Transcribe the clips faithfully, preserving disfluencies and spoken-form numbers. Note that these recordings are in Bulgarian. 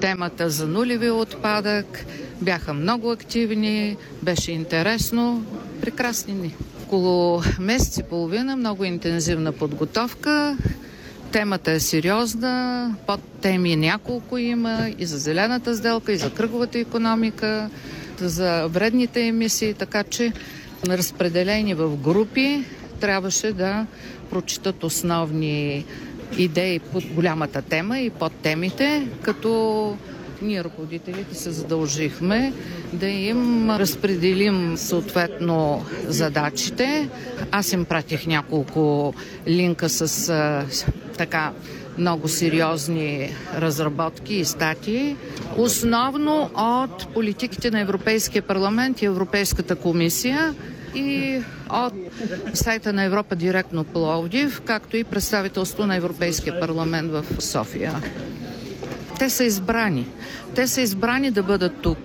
темата за нулевия отпадък. Бяха много активни, беше интересно, прекрасни дни. Около месец и половина много интензивна подготовка. Темата е сериозна, подтеми няколко има и за зелената сделка, и за кръговата икономика, за вредните емисии, така че разпределени в групи трябваше да прочитат основни идеи под голямата тема и под темите, като ние ръководителите се задължихме да им разпределим съответно задачите. Аз им пратих няколко линка с а, така много сериозни разработки и статии, основно от политиките на Европейския парламент и Европейската комисия и от сайта на Европа директно Пловдив, както и представителство на Европейския парламент в София. Те са избрани. Те са избрани да бъдат тук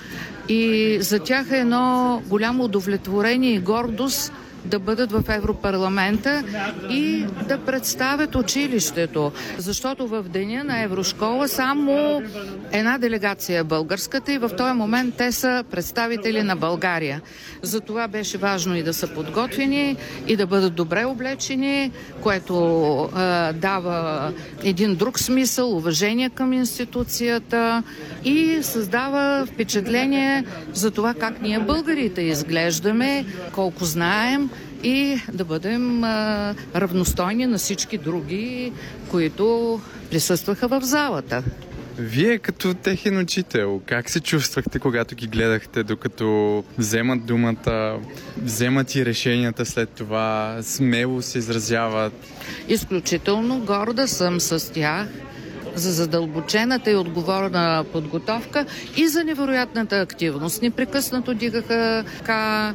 и за тях е едно голямо удовлетворение и гордост да бъдат в Европарламента и да представят училището. Защото в деня на Еврошкола само една делегация е българската и в този момент те са представители на България. За това беше важно и да са подготвени и да бъдат добре облечени, което е, дава един друг смисъл, уважение към институцията и създава впечатление за това как ние българите изглеждаме, колко знаем, и да бъдем а, равностойни на всички други, които присъстваха в залата. Вие като техен учител, как се чувствахте, когато ги гледахте, докато вземат думата, вземат и решенията след това, смело се изразяват? Изключително горда съм с тях за задълбочената и отговорна подготовка и за невероятната активност. Непрекъснато дигаха, ка,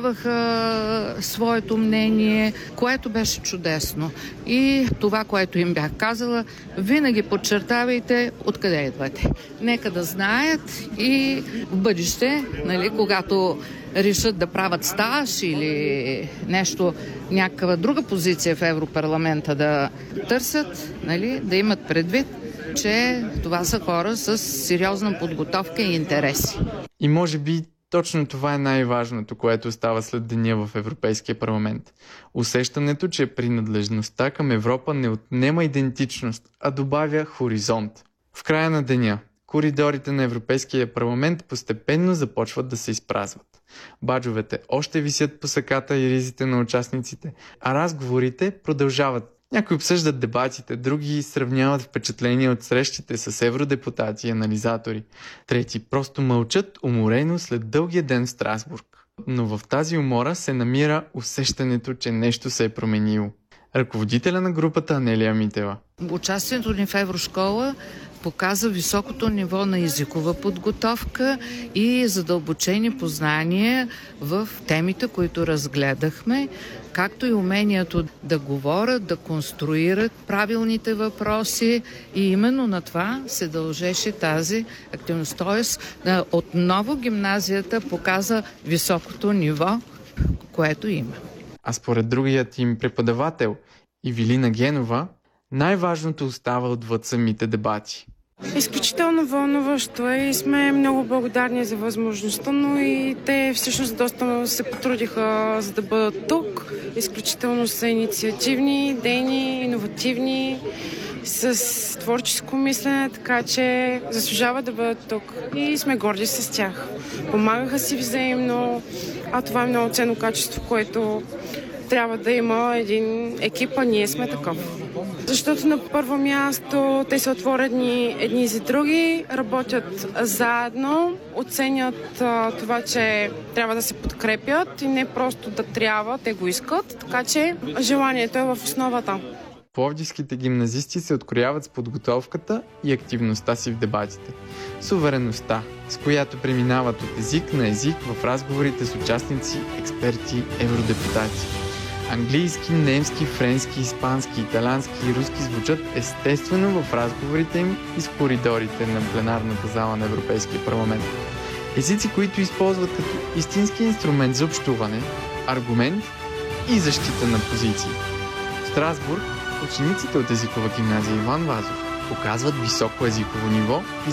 даваха своето мнение, което беше чудесно. И това, което им бях казала, винаги подчертавайте откъде идвате. Нека да знаят и в бъдеще, нали, когато решат да правят стаж или нещо, някаква друга позиция в Европарламента да търсят, нали, да имат предвид, че това са хора с сериозна подготовка и интереси. И може би точно това е най-важното, което става след деня в Европейския парламент. Усещането, че принадлежността към Европа не отнема идентичност, а добавя хоризонт. В края на деня коридорите на Европейския парламент постепенно започват да се изпразват. Баджовете още висят по саката и ризите на участниците, а разговорите продължават. Някои обсъждат дебатите, други сравняват впечатления от срещите с евродепутати и анализатори. Трети просто мълчат уморено след дългия ден в Страсбург. Но в тази умора се намира усещането, че нещо се е променило. Ръководителя на групата Анелия Митева. Участието ни в Еврошкола показа високото ниво на езикова подготовка и задълбочени познания в темите, които разгледахме, както и умението да говорят, да конструират правилните въпроси и именно на това се дължеше тази активност. Тоест, отново гимназията показа високото ниво, което има. А според другият им преподавател Ивилина Генова, най-важното остава отвъд самите дебати. Изключително вълнуващо е и сме много благодарни за възможността, но и те всъщност доста се потрудиха за да бъдат тук. Изключително са инициативни, идейни, иновативни, с творческо мислене, така че заслужават да бъдат тук. И сме горди с тях. Помагаха си взаимно, а това е много ценно качество, което трябва да има един екип, а ние сме такъв. Защото на първо място те са отворени едни за други, работят заедно, оценят а, това, че трябва да се подкрепят и не просто да трябва, те го искат, така че желанието е в основата. Пловдивските гимназисти се открояват с подготовката и активността си в дебатите. С увереността, с която преминават от език на език в разговорите с участници, експерти, евродепутати. Английски, немски, френски, испански, италиански и руски звучат естествено в разговорите им и с коридорите на пленарната зала на Европейския парламент. Езици, които използват като истински инструмент за общуване, аргумент и защита на позиции. В Страсбург учениците от езикова гимназия Иван Вазов показват високо езиково ниво и